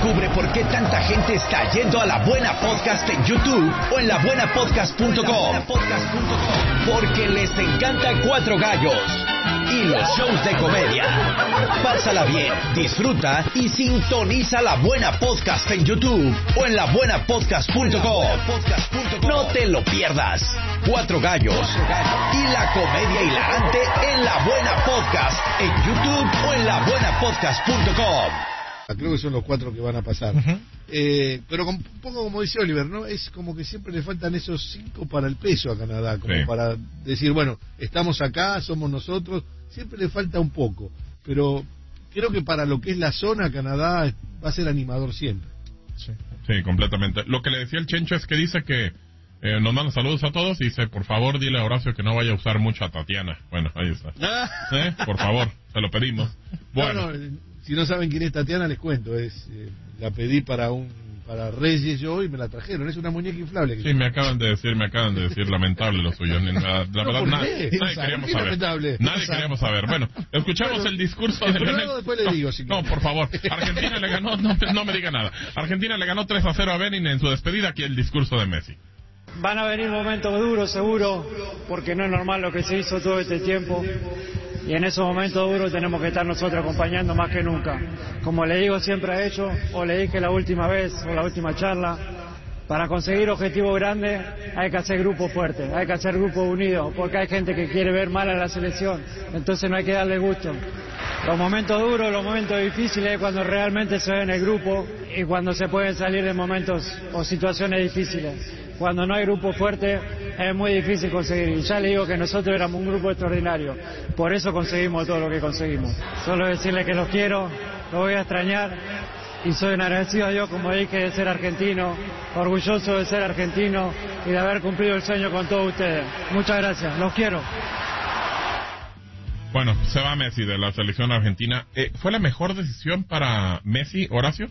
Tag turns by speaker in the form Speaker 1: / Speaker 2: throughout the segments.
Speaker 1: Descubre por qué tanta gente está yendo a La Buena Podcast en YouTube o en labuenapodcast.com. Porque les encanta Cuatro Gallos y los shows de comedia. Pásala bien, disfruta y sintoniza La Buena Podcast en YouTube o en labuenapodcast.com. No te lo pierdas. Cuatro Gallos y la comedia hilarante en La Buena Podcast en YouTube o en labuenapodcast.com.
Speaker 2: Creo que son los 4 que van a pasar. Pero un poco como dice Oliver, ¿no? Es como que siempre le faltan esos 5 para el peso a Canadá, como para decir, bueno, estamos acá, somos nosotros. Siempre le falta un poco, pero creo que para lo que es la zona, Canadá va a ser animador siempre.
Speaker 3: Sí, completamente. Lo que le decía el Chencho es que dice que nos manda saludos a todos y dice, por favor, dile a Horacio que no vaya a usar mucho a Tatiana. Bueno, ahí está. Por favor, se lo pedimos. Bueno.
Speaker 2: No, si no saben quién es Tatiana, les cuento. La pedí para Reyes yo y me la trajeron. Es una muñeca inflable.
Speaker 3: Sí, me acaban de decir, lamentable lo suyo. La verdad, nadie queríamos saber. Nadie queríamos saber. Bueno, escuchamos el discurso de Lionel.
Speaker 2: Después le digo, si
Speaker 3: no, por favor. Argentina le ganó, no me diga nada. Argentina le ganó 3-0 a Benin en su despedida. Aquí el discurso de Messi.
Speaker 4: Van a venir momentos duros, seguro, porque no es normal lo que se hizo todo este tiempo. Y en esos momentos duros tenemos que estar nosotros acompañando más que nunca. Como le digo siempre a ellos, o le dije la última vez, o la última charla, para conseguir objetivos grandes hay que hacer grupos fuertes, hay que hacer grupos unidos, porque hay gente que quiere ver mal a la selección, entonces no hay que darle gusto. Los momentos duros, los momentos difíciles es cuando realmente se ve en el grupo y cuando se pueden salir de momentos o situaciones difíciles. Cuando no hay grupo fuerte es muy difícil conseguir. Y ya le digo que nosotros éramos un grupo extraordinario. Por eso conseguimos todo lo que conseguimos. Solo decirle que los quiero, los voy a extrañar. Y soy un agradecido a Dios, como dije, de ser argentino. Orgulloso de ser argentino y de haber cumplido el sueño con todos ustedes. Muchas gracias, los quiero.
Speaker 3: Bueno, se va Messi de la selección argentina. ¿Fue la mejor decisión para Messi, Horacio?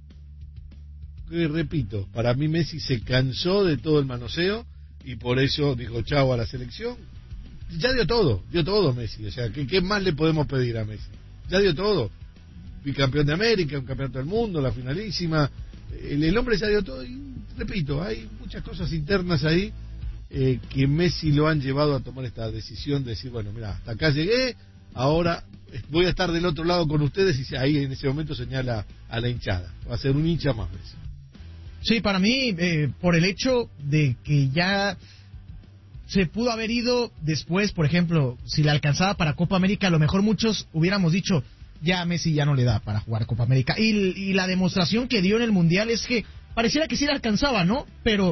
Speaker 2: Repito, para mí Messi se cansó de todo el manoseo y por eso dijo chao a la selección. Ya dio todo Messi. O sea, ¿qué más le podemos pedir a Messi? Ya dio todo. Bicampeón de América, un campeonato del mundo, la finalísima. El hombre ya dio todo y, repito, hay muchas cosas internas ahí que Messi lo han llevado a tomar esta decisión de decir, bueno, mira, hasta acá llegué, ahora voy a estar del otro lado con ustedes, y ahí en ese momento señala a la hinchada. Va a ser un hincha más, Messi.
Speaker 5: Sí, para mí, por el hecho de que ya se pudo haber ido después, por ejemplo, si le alcanzaba para Copa América, a lo mejor muchos hubiéramos dicho, ya Messi ya no le da para jugar Copa América. Y la demostración que dio en el Mundial es que pareciera que sí le alcanzaba, ¿no? Pero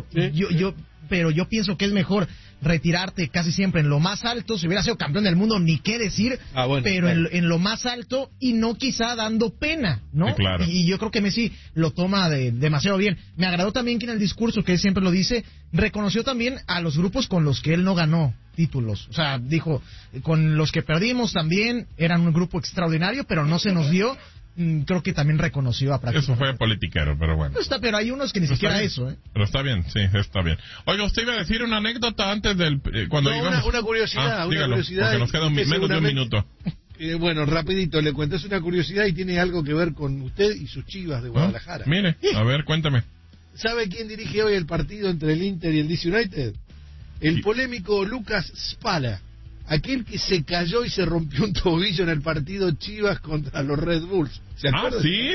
Speaker 5: yo pienso que es mejor retirarte casi siempre en lo más alto. Si hubiera sido campeón del mundo, ni qué decir, pero en lo más alto y no quizá dando pena, ¿no? Sí, claro. Y yo creo que Messi lo toma demasiado bien. Me agradó también que en el discurso, que él siempre lo dice, reconoció también a los grupos con los que él no ganó títulos. O sea, dijo, con los que perdimos también eran un grupo extraordinario, pero no se nos dio. Creo que también reconoció a prácticamente.
Speaker 3: Eso fue politiquero, pero bueno.
Speaker 5: Pero hay unos que ni siquiera eso, ¿eh?
Speaker 3: Pero está bien, sí, está bien. Oiga, usted iba a decir una anécdota antes del... cuando íbamos...
Speaker 2: Una curiosidad,
Speaker 3: dígalo, porque nos queda menos de un minuto.
Speaker 2: Bueno, rapidito, le cuento, es una curiosidad y tiene algo que ver con usted y sus Chivas de Guadalajara.
Speaker 3: Mire, a ver, cuéntame.
Speaker 2: ¿Sabe quién dirige hoy el partido entre el Inter y el DC United? El polémico Lucas Spala. Aquel que se cayó y se rompió un tobillo en el partido Chivas contra los Red Bulls. ¿Se acuerdan?
Speaker 3: Sí.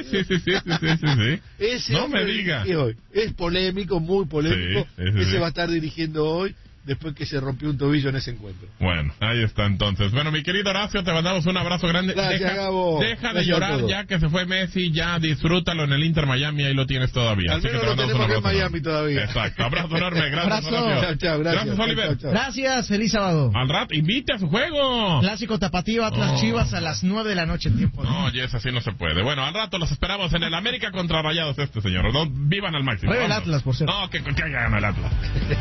Speaker 2: Ese
Speaker 3: no me diga.
Speaker 2: Hoy. Es polémico, muy polémico. Ese va a estar dirigiendo hoy, después que se rompió un tobillo en ese encuentro.
Speaker 3: Bueno, ahí está entonces. Bueno, mi querido Horacio, te mandamos un abrazo grande.
Speaker 2: Gracias, Gabo.
Speaker 3: Deja de llorar ya que se fue Messi, ya disfrútalo en el Inter Miami, ahí lo tienes todavía.
Speaker 2: Al menos lo tenemos en Miami todavía.
Speaker 3: Exacto, abrazo enorme, gracias Horacio.
Speaker 2: Chao,
Speaker 3: gracias Oliver.
Speaker 5: Chao. Gracias, feliz sábado.
Speaker 3: Al rato, invite a su juego.
Speaker 5: Clásico tapatío Atlas Chivas a las 9 de la noche, tiempo.
Speaker 3: No, Jess, así no se puede. Bueno, al rato los esperamos en el América contra Rayados señor. No, vivan al máximo.
Speaker 5: El Atlas, por cierto.
Speaker 3: No, que gana el Atlas.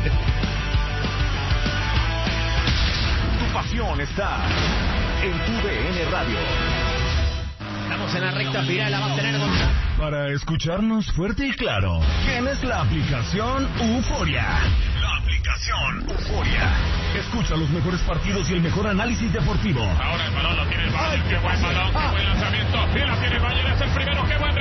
Speaker 1: Pasión está en tu DN Radio. Estamos en la recta final, la va a tener
Speaker 6: Para escucharnos fuerte y claro, tienes la aplicación Euforia. La aplicación Euforia. Escucha los mejores partidos y el mejor análisis deportivo.
Speaker 3: Ahora el balón lo tiene el Bayern. Qué buen balón, qué buen lanzamiento. Y la tiene el Bayern, es el primero, qué buen